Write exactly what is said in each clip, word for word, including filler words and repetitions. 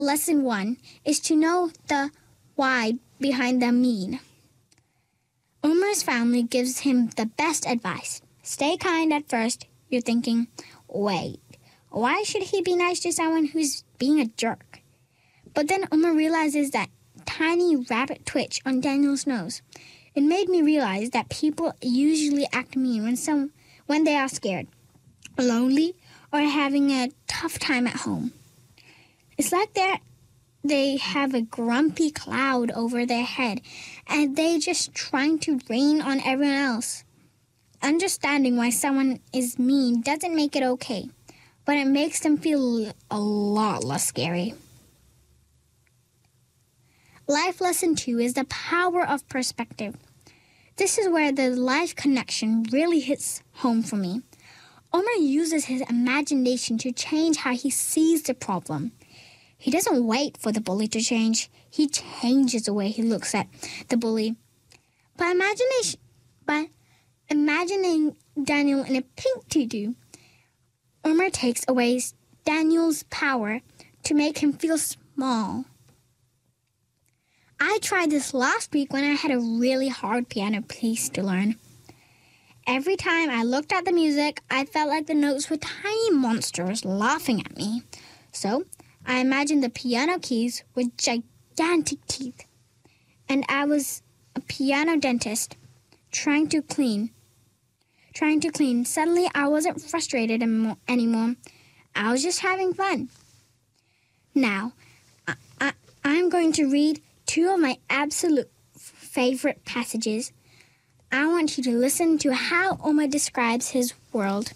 Lesson one is to know the why behind the mean. Omar's family gives him the best advice. Stay kind at first. You're thinking, wait, why should he be nice to someone who's being a jerk? But then Omar realizes that tiny rabbit twitch on Daniel's nose. It made me realize that people usually act mean when some when they are scared, lonely, or having a tough time at home. It's like they're They have a grumpy cloud over their head, and they're just trying to rain on everyone else. Understanding why someone is mean doesn't make it okay, but it makes them feel a lot less scary. Life lesson two is the power of perspective. This is where the life connection really hits home for me. Omar uses his imagination to change how he sees the problem. He doesn't wait for the bully to change. He changes the way he looks at the bully. By imagination, by imagining Daniel in a pink tutu, Omar takes away Daniel's power to make him feel small. I tried this last week when I had a really hard piano piece to learn. Every time I looked at the music, I felt like the notes were tiny monsters laughing at me. So I imagined the piano keys with gigantic teeth, and I was a piano dentist trying to clean. Trying to clean. Suddenly, I wasn't frustrated em- anymore. I was just having fun. Now, I- I- I'm going to read two of my absolute favorite passages. I want you to listen to how Omar describes his world.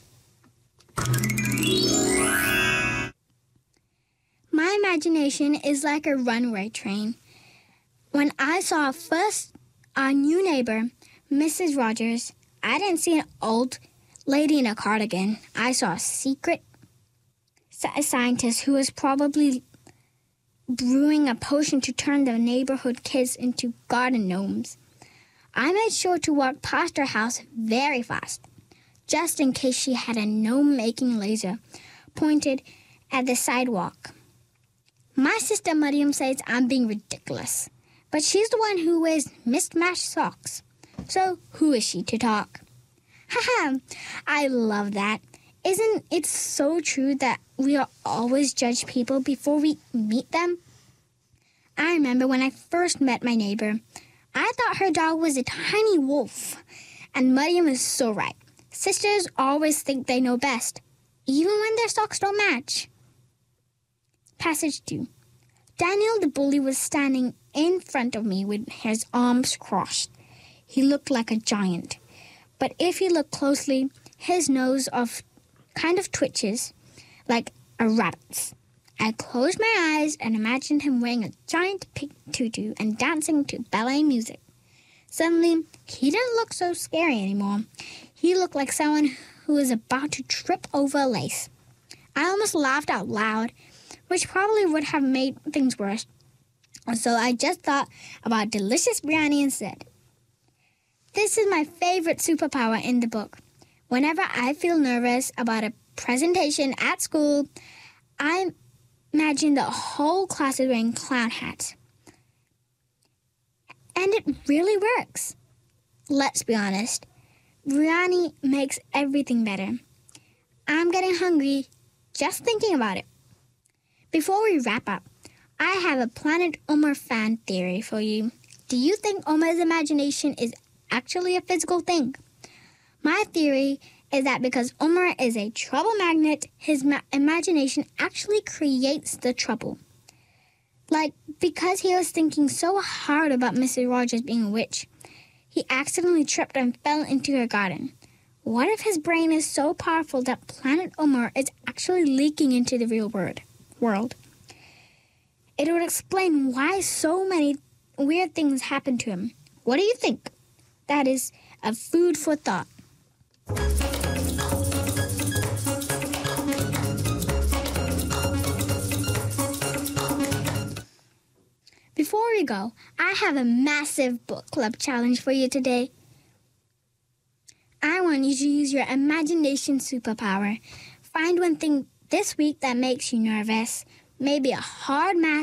My imagination is like a runaway train. When I saw first our new neighbor, Missus Rogers, I didn't see an old lady in a cardigan. I saw a secret scientist who was probably brewing a potion to turn the neighborhood kids into garden gnomes. I made sure to walk past her house very fast, just in case she had a gnome-making laser pointed at the sidewalk. My sister Mariam says I'm being ridiculous, but she's the one who wears mismatched socks. So who is she to talk? Haha, I love that. Isn't it so true that we always judge people before we meet them? I remember when I first met my neighbor, I thought her dog was a tiny wolf. And Mariam is so right. Sisters always think they know best, even when their socks don't match. Passage two. Daniel the bully was standing in front of me with his arms crossed. He looked like a giant. But if you look closely, his nose of kind of twitches like a rabbit's. I closed my eyes and imagined him wearing a giant pink tutu and dancing to ballet music. Suddenly, he didn't look so scary anymore. He looked like someone who was about to trip over a lace. I almost laughed out loud, which probably would have made things worse. So I just thought about delicious biryani instead. This is my favorite superpower in the book. Whenever I feel nervous about a presentation at school, I imagine the whole class is wearing clown hats. And it really works. Let's be honest. Biryani makes everything better. I'm getting hungry just thinking about it. Before we wrap up, I have a Planet Omar fan theory for you. Do you think Omar's imagination is actually a physical thing? My theory is that because Omar is a trouble magnet, his ma- imagination actually creates the trouble. Like, because he was thinking so hard about Missus Rogers being a witch, he accidentally tripped and fell into her garden. What if his brain is so powerful that Planet Omar is actually leaking into the real world? world? It would explain why so many weird things happen to him. What do you think? That is a food for thought. Before we go, I have a massive book club challenge for you today. I want you to use your imagination superpower. Find one thing this week that makes you nervous. maybe a hard math